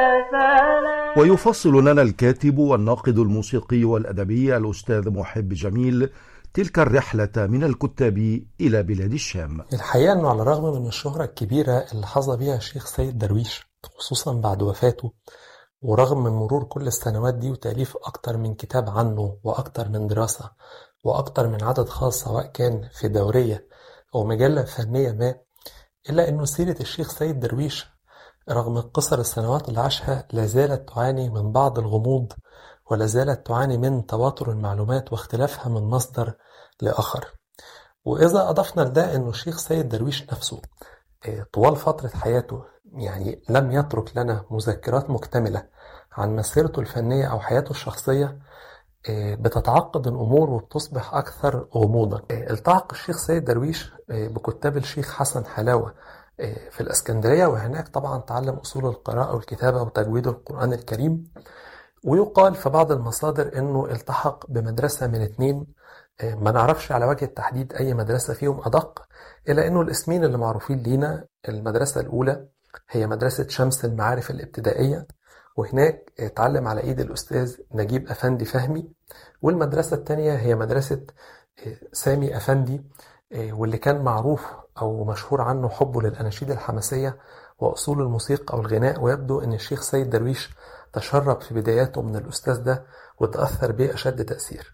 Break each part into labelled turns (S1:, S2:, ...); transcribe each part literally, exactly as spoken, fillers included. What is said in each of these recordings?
S1: ويفصل لنا الكاتب والناقد الموسيقي والأدبي الأستاذ محب جميل تلك الرحلة من الكتاب إلى بلاد الشام.
S2: الحقيقة أنه على الرغم من الشهرة الكبيرة اللي حظى بها الشيخ سيد درويش خصوصا بعد وفاته، ورغم من مرور كل السنوات دي وتأليف أكتر من كتاب عنه وأكتر من دراسة وأكتر من عدد خاص سواء كان في دورية أو مجلة فنية ما، إلا أنه سيرة الشيخ سيد درويش رغم قصر السنوات اللي عاشها لازالت تعاني من بعض الغموض، ولازالت تعاني من تواتر المعلومات واختلافها من مصدر لآخر. وإذا أضفنا لده أنه الشيخ سيد درويش نفسه طوال فترة حياته يعني لم يترك لنا مذكرات مكتملة عن مسيرته الفنية أو حياته الشخصية، بتتعقد الأمور وبتصبح أكثر غموضا. التحق الشيخ سيد درويش بكتاب الشيخ حسن حلاوة في الإسكندرية، وهناك طبعا تعلم أصول القراءة والكتابة وتجويد القرآن الكريم. ويقال في بعض المصادر أنه التحق بمدرسة من اتنين، ما نعرفش على وجه التحديد أي مدرسة فيهم أدق، إلا أنه الاسمين اللي معروفين لينا المدرسة الأولى هي مدرسة شمس المعارف الابتدائية، وهناك اتعلم على إيد الأستاذ نجيب أفندي فهمي. والمدرسة الثانية هي مدرسة سامي أفندي، واللي كان معروف أو مشهور عنه حبه للأناشيد الحماسية وأصول الموسيقى والغناء. ويبدو أن الشيخ سيد درويش تشرب في بداياته من الأستاذ ده وتأثر به أشد تأثير.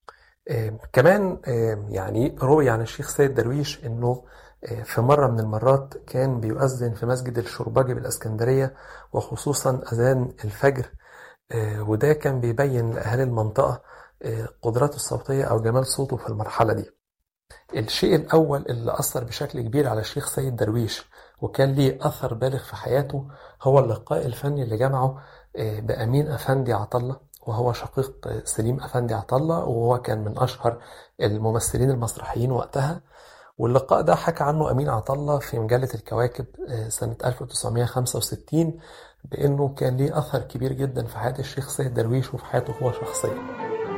S2: كمان يعني روي عن الشيخ سيد درويش أنه في مرة من المرات كان بيؤذن في مسجد الشرباجي بالإسكندرية وخصوصا أذان الفجر، وده كان بيبين لأهل المنطقة قدراته الصوتية أو جمال صوته في المرحلة دي. الشيء الأول اللي أثر بشكل كبير على الشيخ سيد درويش وكان ليه أثر بالغ في حياته هو اللقاء الفني اللي جمعه بأمين أفندي عطلة، وهو شقيق سليم أفندي عطلة، وهو كان من أشهر الممثلين المسرحيين وقتها. واللقاء ده حكى عنه أمين عطلة في مجلة الكواكب سنة ألف وتسعمائة وخمسة وستين بأنه كان ليه أثر كبير جدا في حياة الشيخ سيد درويش وفي حياته هو شخصيا.